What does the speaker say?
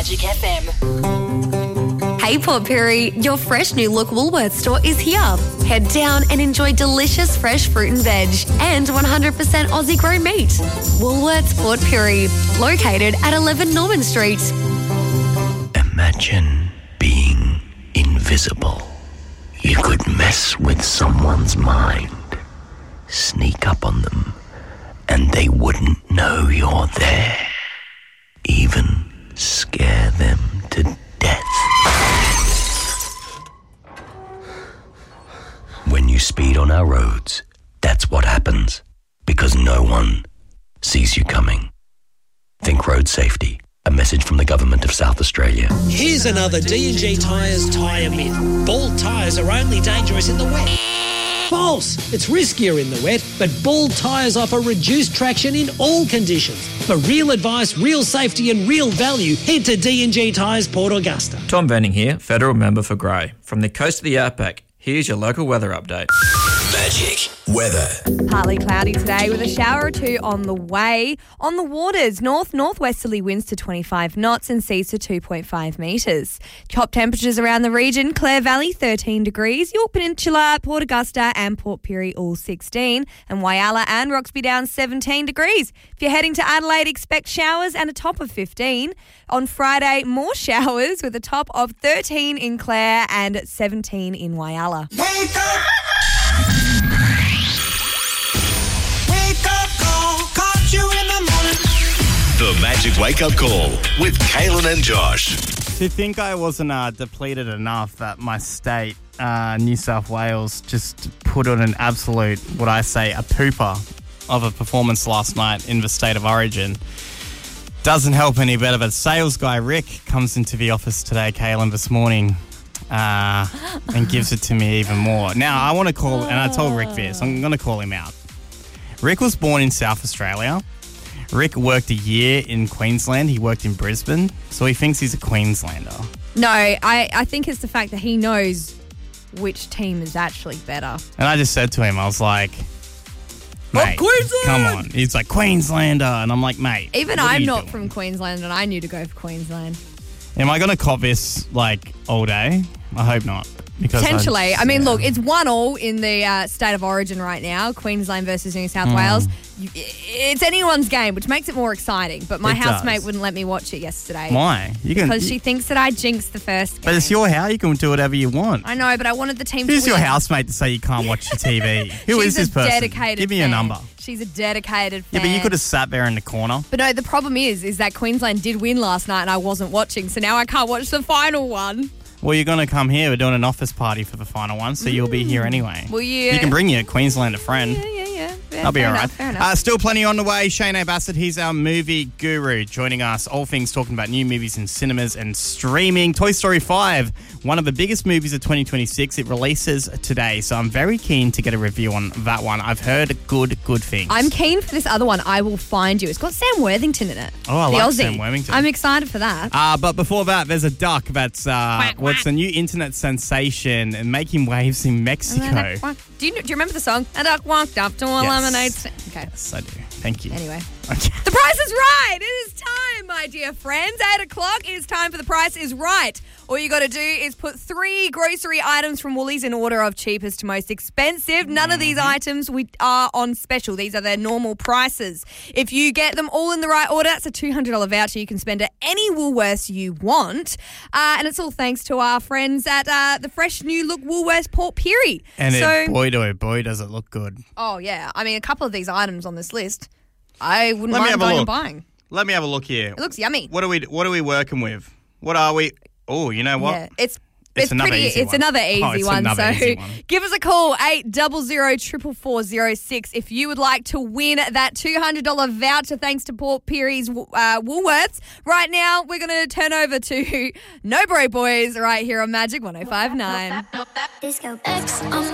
Magic FM. Hey Port Pirie, your fresh new look Woolworths store is here. Head down and enjoy delicious fresh fruit and veg and 100% Aussie grown meat. Woolworths Port Pirie, located at 11 Norman Street. Imagine being invisible. You could mess with someone's mind, sneak up on them, and they wouldn't know you're there. Even scare them to death. When you speed on our roads, that's what happens, because no one sees you coming. Think road safety. A message from the Government of South Australia. Here's another D&G Tyres tyre myth. Bald tyres are only dangerous in the wet. False! It's riskier in the wet, but bald tyres offer reduced traction in all conditions. For real advice, real safety and real value, head to D&G Tyres Port Augusta. Tom Venning here, Federal Member for Grey. From the coast of the Outback, here's your local weather update. Magic weather. Partly cloudy today with a shower or two on the way. On the waters, northwesterly winds to 25 knots and seas to 2.5 metres. Top temperatures around the region: Clare Valley 13 degrees, York Peninsula, Port Augusta and Port Pirie all 16, and Whyalla and Roxby Downs 17 degrees. If you're heading to Adelaide, expect showers and a top of 15. On Friday, more showers with a top of 13 in Clare and 17 in Whyalla. Wake up! Wake up call, caught you in the morning. The Magic Wake Up Call with Kaylin and Josh. To think I wasn't depleted enough that my state, New South Wales, just put on an absolute, what I say, a pooper of a performance last night in the State of Origin doesn't help any better. But sales guy Rick comes into the office today, Kaylin, this morning, and gives it to me even more. Now, I want to call, and I told Rick this, I'm going to call him out. Rick was born in South Australia. Rick worked a year in Queensland. He worked in Brisbane, so he thinks he's a Queenslander. No, I think it's the fact that he knows which team is actually better. And I just said to him, I was like, mate, come on. He's like, Queenslander. And I'm like, mate. Even I'm not from Queensland and I knew to go for Queensland. Am I going to cop this, like, all day? I hope not. Because potentially. I mean, look, it's 1-1 in the State of Origin right now, Queensland versus New South Wales. It's anyone's game, which makes it more exciting. But my housemate wouldn't let me watch it yesterday. Why? Because she thinks that I jinxed the first game. But it's your house. You can do whatever you want. I know, but I wanted the team to Who's win. your housemate to say you can't watch the TV? Who is this person? Dedicated Give me fan. a number. She's a dedicated fan. Yeah, but you could have sat there in the corner. But no, the problem is that Queensland did win last night and I wasn't watching, so now I can't watch the final one. Well, you're going to come here. We're doing an office party for the final one, so you'll be here anyway. Well, yeah. You can bring your Queenslander friend. Yeah. That'll be all right. Fair enough. Still plenty on the way. Shane Bassett, he's our movie guru, joining us. All things talking about new movies in cinemas and streaming. Toy Story 5, one of the biggest movies of 2026. It releases today, so I'm very keen to get a review on that one. I've heard good things. I'm keen for this other one, I Will Find You. It's got Sam Worthington in it. Oh, I like Aussie. Sam Worthington. I'm excited for that. But before that, there's a duck that's what's a new internet sensation and making waves in Mexico. Do you remember the song? A duck walked up to a lemonade stand. Okay. Yes, I do. Thank you. Anyway. Okay. The Price is Right. It is time, my dear friends. 8 o'clock. It is time for The Price is Right. All you got to do is put 3 grocery items from Woolies in order of cheapest to most expensive. None of these items are on special. These are their normal prices. If you get them all in the right order, that's a $200 voucher you can spend at any Woolworths you want. And it's all thanks to our friends at the fresh new look Woolworths Port Pirie. And boy, does it look good. Oh, yeah. I mean, a couple of these items on this list, I wouldn't mind going and buying. Let me have a look here. It looks yummy. What are we working with? What are we? Oh, you know what? Yeah, it's another pretty. It's another easy one. Another so easy one. Give us a call 800-444-06 if you would like to win that $200 voucher thanks to Port Pirie's Woolworths. Right now, we're going to turn over to No Bro Boys right here on Magic 105.9. Disco X on